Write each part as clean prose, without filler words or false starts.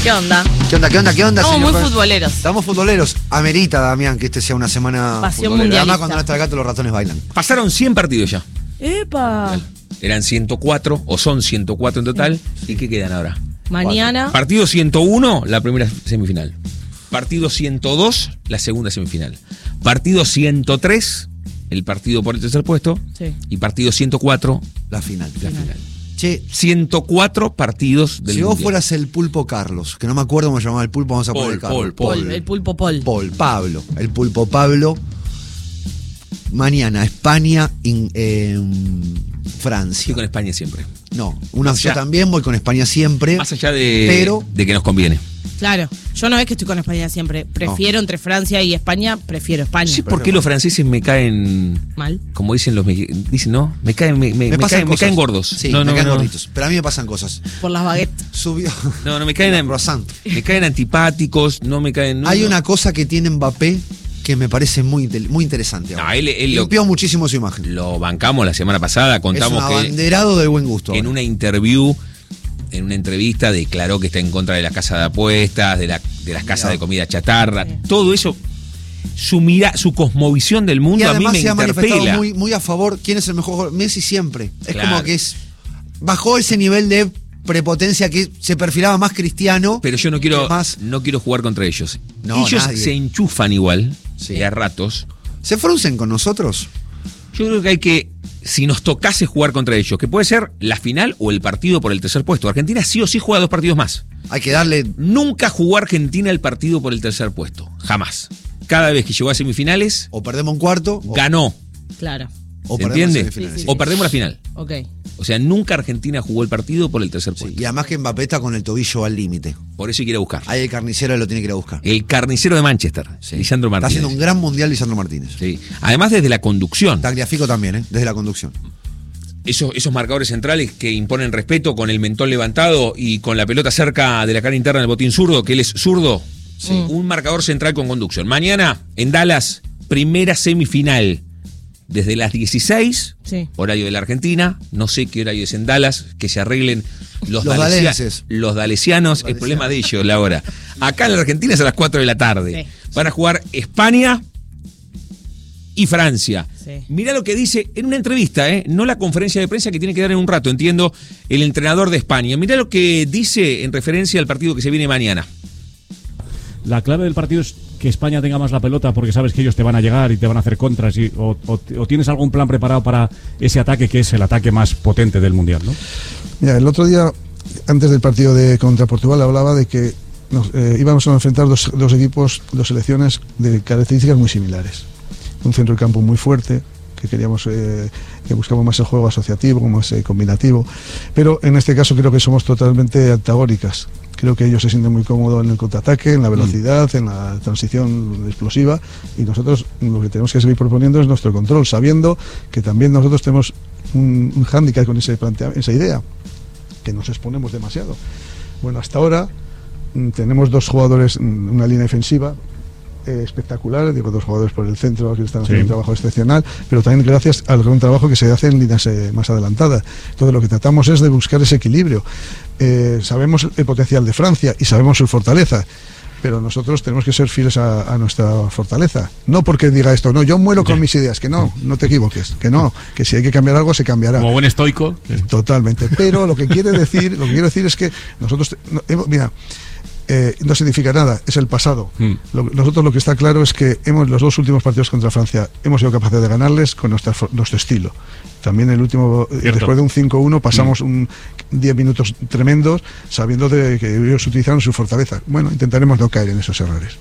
¿Qué onda? ¿Qué onda, Estamos señor? muy futboleros. Estamos futboleros. Amerita, Damián, que este sea una semana Pasión futbolera. mundialista. Además, cuando no está el gato, los ratones bailan. Pasaron 100 partidos ya. ¡Epa! Eran 104, o son 104 en total. ¿Y qué quedan ahora? Mañana. Partido 101, la primera semifinal. Partido 102, la segunda semifinal. Partido 103, el partido por el tercer puesto. Sí. Y partido 104, La final. la final. Che, 104 partidos del si vos Mundial. fueras el pulpo Carlos, que no me acuerdo cómo se llamaba el pulpo, vamos a poner Carlos. Paul, el pulpo Paul. Pablo. El pulpo Pablo. Mañana, España, Francia. Estoy con España siempre. No, Más yo allá. también voy con España siempre. Más allá de, pero de que nos conviene. Claro. Yo no es que estoy con España siempre. Prefiero entre Francia y España, prefiero España. No sé por qué los franceses me caen, Mal. como dicen los dicen, ¿no? Me caen pasan me caen cosas. gordos. Sí, no, me caen no. gorditos. Pero a mí me pasan cosas. Por las baguettes. Subió. No, me caen Croissant. me caen antipáticos, no me caen. Hay no. una cosa que tiene Mbappé que me parece muy interesante. No, ahora. él lo, Limpió muchísimo su imagen. lo bancamos la semana pasada, Es contamos un que abanderado del buen gusto. en ahora. una en una entrevista declaró que está en contra de las casas de apuestas, de las casas de comida chatarra, Sí. todo eso, su cosmovisión del mundo Y a mí además me se ha manifestado interpela. muy a favor. ¿Quién es el mejor jugador? Messi siempre. Es Claro. como que bajó ese nivel de prepotencia que se perfilaba más cristiano. Pero yo no quiero jugar contra ellos. No, Ellos nadie. se enchufan igual, Sí. a ratos. ¿Se fruncen con nosotros? Yo creo que hay que, si nos tocase jugar contra ellos, que puede ser la final o el partido por el tercer puesto. Argentina sí o sí juega 2 partidos más. Hay que darle. Nunca jugó Argentina el partido por el tercer puesto. Jamás. Cada vez que llegó a semifinales, O perdemos un cuarto. ganó. Claro. O ¿Se perdemos entiende? semifinales, Sí, O perdemos la final. Ok. O sea, nunca Argentina jugó el partido por el tercer Sí, puesto. y además que Mbappé está con el tobillo al límite. Por eso hay que ir a buscar. Ahí el carnicero lo tiene que ir a buscar. El carnicero de Manchester, Sí. Lisandro Está Martínez. haciendo un gran mundial Lisandro Martínez. Sí. Además, desde la conducción. Tagliafico también, desde la conducción. Esos marcadores centrales que imponen respeto con el mentón levantado y con la pelota cerca de la cara interna del botín zurdo, que él es zurdo. Sí. Un marcador central con conducción. Mañana, en Dallas, primera semifinal. Desde las 16, Sí. horario de la Argentina. No sé qué horario es en Dallas, que se arreglen los dalenses. Los dalesianos, es problema de ellos la hora. Acá en la Argentina es a las 4 de la tarde. Sí. Van a jugar España y Francia. Sí. Mirá lo que dice en una entrevista, no la conferencia de prensa que tiene que dar en un rato, entiendo, el entrenador de España. Mirá lo que dice en referencia al partido que se viene mañana. La clave del partido es que España tenga más la pelota porque sabes que ellos te van a llegar y te van a hacer contras o tienes algún plan preparado para ese ataque que es el ataque más potente del Mundial, ¿no? Mira, el otro día, antes del partido contra Portugal, hablaba de que íbamos a enfrentar dos equipos, dos selecciones de características muy similares. Un centro de campo muy fuerte, que queríamos, que buscamos más el juego asociativo, más combinativo, pero en este caso creo que somos totalmente antagónicas. Creo que ellos se sienten muy cómodos en el contraataque, en la velocidad, en la transición explosiva, y nosotros lo que tenemos que seguir proponiendo es nuestro control, sabiendo que también nosotros tenemos un hándicap con esa idea, que nos exponemos demasiado. Bueno, hasta ahora tenemos 2 jugadores, una línea defensiva espectacular, digo 2 jugadores por el centro que están haciendo un trabajo excepcional, pero también gracias al gran trabajo que se hace en líneas más adelantadas. Entonces lo que tratamos es de buscar ese equilibrio. Sabemos el potencial de Francia y sabemos su fortaleza, pero nosotros tenemos que ser fieles a nuestra fortaleza. No porque diga esto, no, yo muero con mis ideas, que no te equivoques, que si hay que cambiar algo se cambiará. Como buen estoico. Totalmente. Pero lo que quiero decir es que nosotros, mira, no significa nada, es el pasado. Nosotros lo que está claro es que los 2 últimos partidos contra Francia hemos sido capaces de ganarles con nuestro estilo. También el último, después de un 5-1, pasamos 10 minutos tremendos sabiendo que ellos utilizaron su fortaleza. Bueno, intentaremos no caer en esos errores.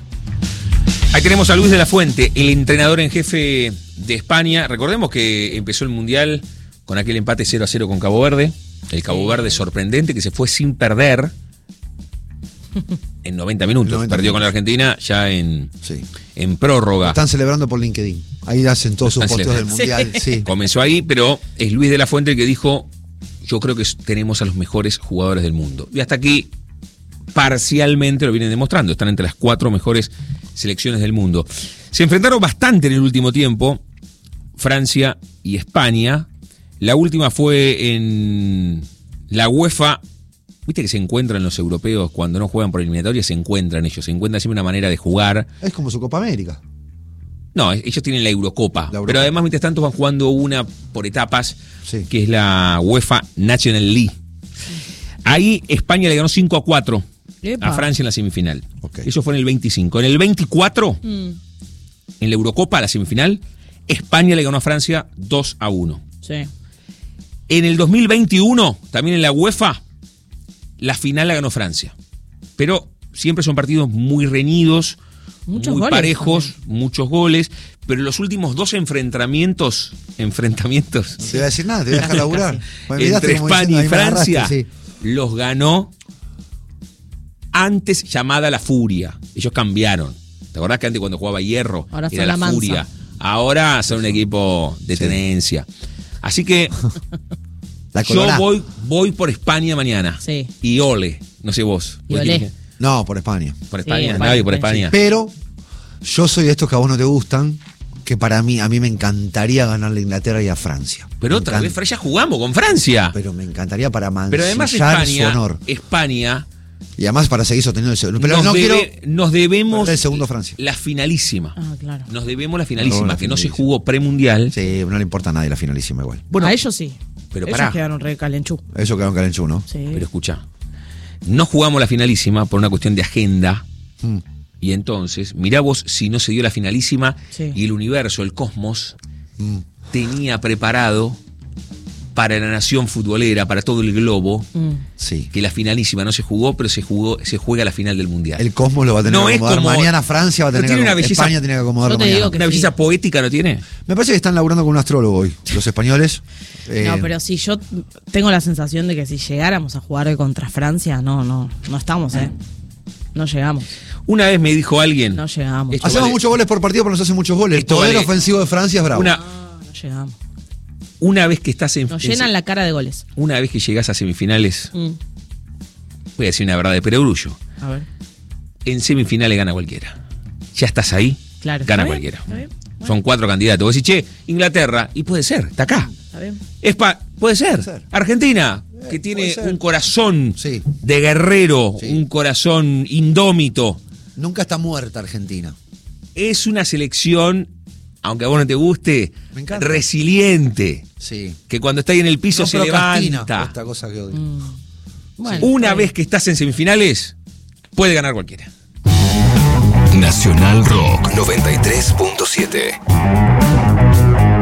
Ahí tenemos a Luis de la Fuente, el entrenador en jefe de España. Recordemos que empezó el Mundial con aquel empate 0-0 con Cabo Verde. El Cabo Verde sorprendente que se fue sin perder en 90 minutos. Perdió con la Argentina ya en prórroga. Están celebrando por LinkedIn. Ahí hacen todos sus posteos del Mundial. Sí. Comenzó ahí, pero es Luis de la Fuente el que dijo: yo creo que tenemos a los mejores jugadores del mundo. Y hasta aquí parcialmente lo vienen demostrando. Están entre las 4 mejores selecciones del mundo. Se enfrentaron bastante en el último tiempo Francia y España. La última fue en la UEFA Viste que se encuentran los europeos cuando no juegan por eliminatorias, se encuentran siempre una manera de jugar. Es como su Copa América. No, ellos tienen la Eurocopa. La Eurocopa. Pero además, mientras tanto, van jugando una por etapas, Sí. que es la UEFA National League. Ahí España le ganó 5-4 Epa. a Francia en la semifinal. Ok. Eso fue en el 25. En el 24, en la Eurocopa, la semifinal, España le ganó a Francia 2-1. Sí. En el 2021, también en la UEFA, la final la ganó Francia. Pero siempre son partidos muy reñidos, Muchos muy goles parejos, muchos goles. Pero los últimos dos enfrentamientos No te voy a decir nada, te voy a dejar laburar. Me miraste entre como España diciendo, y ahí me agarraste, Francia, sí. los ganó antes llamada la Furia. Ellos cambiaron. ¿Te acordás que antes cuando jugaba Hierro Ahora era son la la Mansa. Furia? Ahora son un equipo de tenencia. Así que La yo Colorá. voy por España mañana. Sí. Y ole, no sé vos. Y ¿Vos olé. quién? No, por España. Por Sí, España, España, nadie por España, España. Pero yo soy de estos que a vos no te gustan, que a mí me encantaría ganarle a Inglaterra y a Francia. Pero Me otra vez, encanta. ya jugamos con Francia. Pero me encantaría para Pero además mancillar su honor. España Y además para seguir sosteniendo el segundo. Pero nos, no quiero nos debemos perder el segundo Francia. la finalísima. Ah, claro. Nos debemos la finalísima, No, la que no se finalísima. jugó premundial. Sí, no le importa a nadie la finalísima igual. Bueno, A ellos sí. pero ellos pará. quedaron re calenchú. Eso quedó en Calenchú, ¿no? Sí. Pero escucha, no jugamos la finalísima por una cuestión de agenda. Mm. Y entonces, mirá vos si no se dio la finalísima Sí. y el universo, el cosmos, Mm. tenía preparado para la nación futbolera, para todo el globo, Sí. que la finalísima no se jugó, pero se juega la final del Mundial. El Cosmos lo va a tener No que es acomodar. como- Mañana Francia va a no tener tiene que una acomodar. belleza- España tiene que acomodar Yo te mañana. digo que Una sí. belleza poética no tiene. Me parece que están laburando con un astrólogo hoy, los españoles. No, pero si yo tengo la sensación de que si llegáramos a jugar hoy contra Francia, no estamos, No llegamos. Una vez me dijo alguien. No llegamos. Esto Hacemos vale- muchos goles por partido, pero nos hacen muchos goles. El Esto poder vale- ofensivo de Francia es bravo. Una, No llegamos. una vez que estás en. Nos llenan la cara de goles. Una vez que llegás a semifinales, voy a decir una verdad de perogrullo. A ver. En semifinales gana cualquiera. Ya estás ahí, Claro. gana ¿Está bien? cualquiera. ¿Está bien? Bueno, Son 4 candidatos. Vos decís, che, Inglaterra, y puede ser, está acá. está bien. Puede ser. Puede ser. Argentina, que tiene puede ser. un corazón Sí. de guerrero, Sí. un corazón indómito. Nunca está muerta Argentina. Es una selección, aunque a vos no te guste, Me encanta. resiliente. Sí. Que cuando está ahí en el piso No se procrastina, levanta. esta cosa que odio. Bueno, Una está vez bien. que estás en semifinales, puede ganar cualquiera. Nacional Rock 93.7.